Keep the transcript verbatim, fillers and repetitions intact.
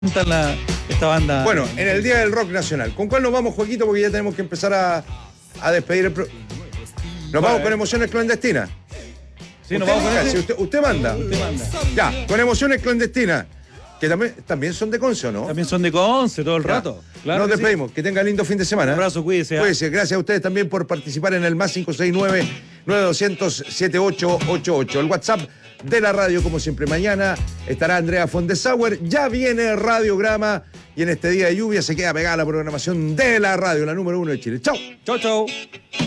La, esta banda. Bueno, en el Día del Rock Nacional. ¿Con cuál nos vamos, Joaquito? Porque ya tenemos que empezar a, a despedir el pro... Nos bueno, vamos con Emociones Clandestinas. Sí, nos vamos con ese. Usted, usted manda. Usted manda. Ya, con Emociones Clandestinas. Que también, también son de Conce, ¿no? También son de Conce todo el ya. rato. Claro Nos que despedimos. Sí. Que tenga lindo fin de semana. Un abrazo, cuídese. Cuídese. Gracias a ustedes también por participar en el más cinco seis nueve, nueve dos cero cero, siete ocho ocho ocho. El WhatsApp de la radio, como siempre. Mañana estará Andrea Fondesauer. Ya viene Radiograma. Y en este día de lluvia se queda pegada la programación de la radio, la número uno de Chile. ¡Chau! ¡Chau, chau!